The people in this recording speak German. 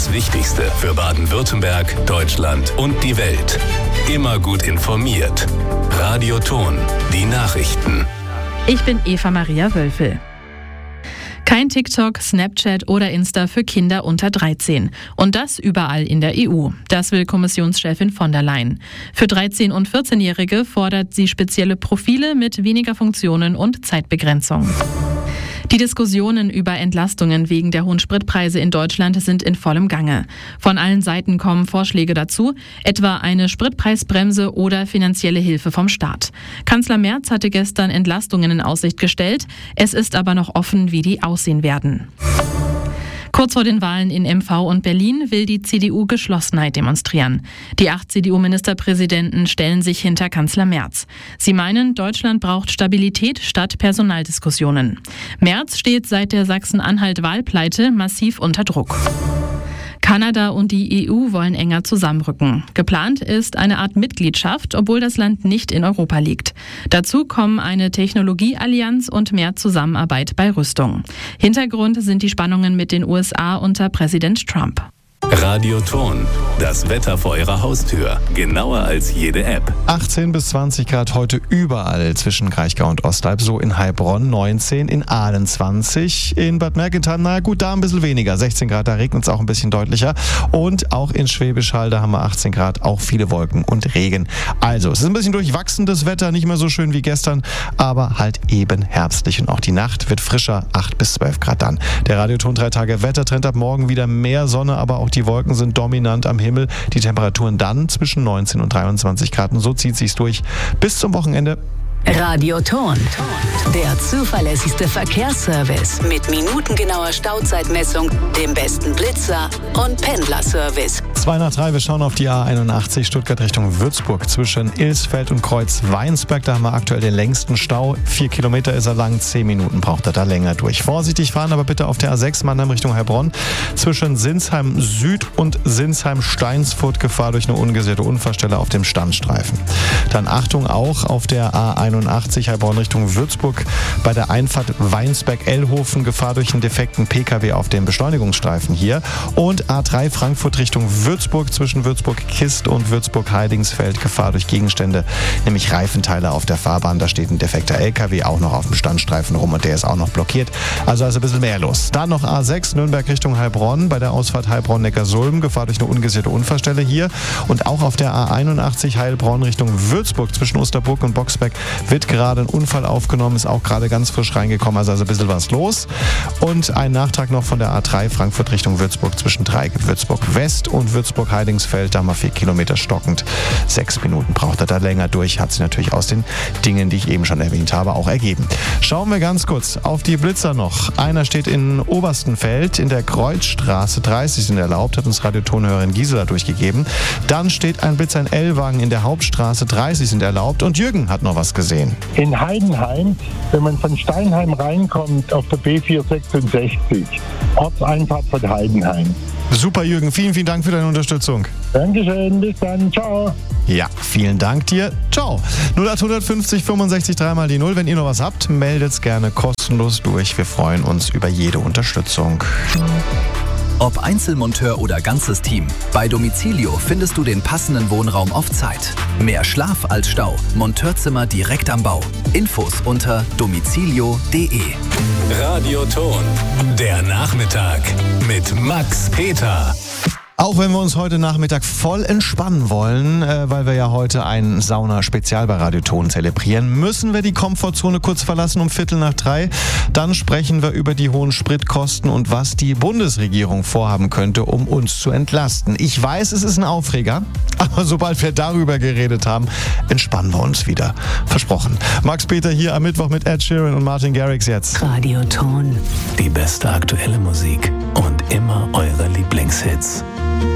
Das Wichtigste für Baden-Württemberg, Deutschland und die Welt. Immer gut informiert. Radio Thon, die Nachrichten. Ich bin Eva Maria Wölfel. Kein TikTok, Snapchat oder Insta für Kinder unter 13. Und das überall in der EU. Das will Kommissionschefin von der Leyen. Für 13- und 14-Jährige fordert sie spezielle Profile mit weniger Funktionen und Zeitbegrenzung. Die Diskussionen über Entlastungen wegen der hohen Spritpreise in Deutschland sind in vollem Gange. Von allen Seiten kommen Vorschläge dazu, etwa eine Spritpreisbremse oder finanzielle Hilfe vom Staat. Kanzler Merz hatte gestern Entlastungen in Aussicht gestellt. Es ist aber noch offen, wie die aussehen werden. Kurz vor den Wahlen in MV und Berlin will die CDU Geschlossenheit demonstrieren. Die 8 CDU-Ministerpräsidenten stellen sich hinter Kanzler Merz. Sie meinen, Deutschland braucht Stabilität statt Personaldiskussionen. Merz steht seit der Sachsen-Anhalt-Wahlpleite massiv unter Druck. Kanada und die EU wollen enger zusammenrücken. Geplant ist eine Art Mitgliedschaft, obwohl das Land nicht in Europa liegt. Dazu kommen eine Technologieallianz und mehr Zusammenarbeit bei Rüstung. Hintergrund sind die Spannungen mit den USA unter Präsident Trump. Radio Thon, das Wetter vor Ihrer Haustür. Genauer als jede App. 18 bis 20 Grad heute überall zwischen Kraichgau und Ostalb. So in Heilbronn 19, in Aalen 20, in Bad Mergentheim, na gut, da ein bisschen weniger. 16 Grad, da regnet es auch ein bisschen deutlicher. Und auch in Schwäbisch Hall, da haben wir 18 Grad, auch viele Wolken und Regen. Also, es ist ein bisschen durchwachsenes Wetter, nicht mehr so schön wie gestern, aber halt eben herbstlich. Und auch die Nacht wird frischer, 8 bis 12 Grad dann. Der Radio Thon 3 Tage Wettertrend ab morgen wieder mehr Sonne, aber auch die Wolken sind dominant am Himmel. Die Temperaturen dann zwischen 19 und 23 Grad. Und so zieht sich's durch bis zum Wochenende. Radio Thon, der zuverlässigste Verkehrsservice mit minutengenauer Stauzeitmessung, dem besten Blitzer und Pendlerservice. 2 nach 3, wir schauen auf die A81 Stuttgart Richtung Würzburg zwischen Ilsfeld und Kreuz-Weinsberg. Da haben wir aktuell den längsten Stau. 4 Kilometer ist er lang, 10 Minuten braucht er da länger durch. Vorsichtig fahren aber bitte auf der A6 Mannheim Richtung Heilbronn zwischen Sinsheim Süd und Sinsheim Steinsfurt. Gefahr durch eine ungesicherte Unfallstelle auf dem Standstreifen. Dann Achtung auch auf der A81 Heilbronn Richtung Würzburg bei der Einfahrt Weinsberg-Ellhofen. Gefahr durch einen defekten PKW auf dem Beschleunigungsstreifen hier. Und A3 Frankfurt Richtung Würzburg zwischen Würzburg-Kist und Würzburg-Heidingsfeld. Gefahr durch Gegenstände, nämlich Reifenteile auf der Fahrbahn. Da steht ein defekter LKW auch noch auf dem Standstreifen rum und der ist auch noch blockiert. Also ein bisschen mehr los. Dann noch A6 Nürnberg Richtung Heilbronn bei der Ausfahrt Heilbronn-Neckarsulm. Gefahr durch eine ungesicherte Unfallstelle hier. Und auch auf der A81 Heilbronn Richtung Würzburg zwischen Osterburg und Boxbeck wird gerade ein Unfall aufgenommen, ist auch gerade ganz frisch reingekommen, also ein bisschen was los. Und ein Nachtrag noch von der A3 Frankfurt Richtung Würzburg zwischen Dreieck Würzburg West und Würzburg-Heidingsfeld, da haben wir 4 Kilometer stockend. 6 Minuten braucht er da länger durch, hat sich natürlich aus den Dingen, die ich eben schon erwähnt habe, auch ergeben. Schauen wir ganz kurz auf die Blitzer noch. Einer steht in Oberstenfeld, in der Kreuzstraße 30 sind erlaubt, hat uns Radiotonhörerin Gisela durchgegeben. Dann steht ein Blitzer in Ellwangen in der Hauptstraße 30 sind erlaubt und Jürgen hat noch was gesehen. In Heidenheim, wenn man von Steinheim reinkommt, auf der B466, Ortseinfahrt von Heidenheim. Super, Jürgen. Vielen, vielen Dank für deine Unterstützung. Dankeschön, bis dann, ciao. Ja, vielen Dank dir. Ciao. 0850 65 3 mal die 0. Wenn ihr noch was habt, meldet's gerne kostenlos durch. Wir freuen uns über jede Unterstützung. Ob Einzelmonteur oder ganzes Team, bei Domicilio findest du den passenden Wohnraum auf Zeit. Mehr Schlaf als Stau, Monteurzimmer direkt am Bau. Infos unter domicilio.de. Radio Thon, der Nachmittag mit Max Peter. Auch wenn wir uns heute Nachmittag voll entspannen wollen, weil wir ja heute ein Sauna-Spezial bei Radio Thon zelebrieren, müssen wir die Komfortzone kurz verlassen um 2:45. Dann sprechen wir über die hohen Spritkosten und was die Bundesregierung vorhaben könnte, um uns zu entlasten. Ich weiß, es ist ein Aufreger, aber sobald wir darüber geredet haben, entspannen wir uns wieder. Versprochen. Max Peter hier am Mittwoch mit Ed Sheeran und Martin Garrix jetzt. Radio Thon. Die beste aktuelle Musik und immer eure Lieblingshits.